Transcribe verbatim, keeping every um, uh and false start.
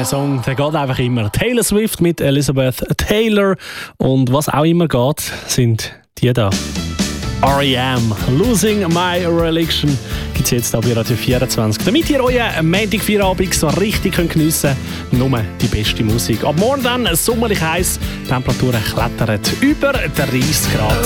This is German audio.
der Song, der geht einfach immer. Taylor Swift mit Elizabeth Taylor. Und was auch immer geht, sind die da. R E M, Losing My Religion, gibt es jetzt bei Radio vierundzwanzig. Damit ihr euren Montag-Feierabend so richtig geniessen könnt, nur die beste Musik. Ab morgen dann sommerlich heiß, die Temperaturen klettern über dreißig Grad.